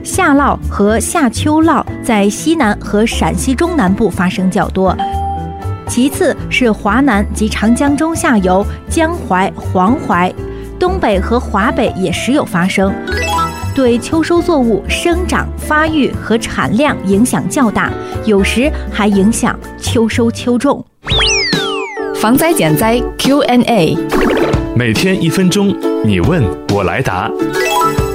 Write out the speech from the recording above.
夏涝和夏秋涝在西南和陕西中南部发生较多，其次是华南及长江中下游、江淮、黄淮，东北和华北也时有发生，对秋收作物生长、发育和产量影响较大，有时还影响秋收秋种。 防灾减灾 Q&A， 每天1分钟，你问我来答。